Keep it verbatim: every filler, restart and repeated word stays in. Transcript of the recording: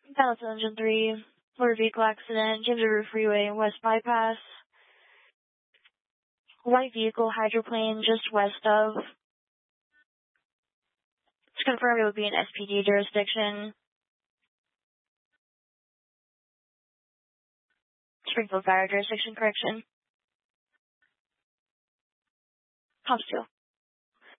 Balance Engine three, motor vehicle accident, James River Freeway, West Bypass. White vehicle hydroplane just west of. To confirm, it would be an S P D jurisdiction. Springfield Fire jurisdiction, correction. Comp two.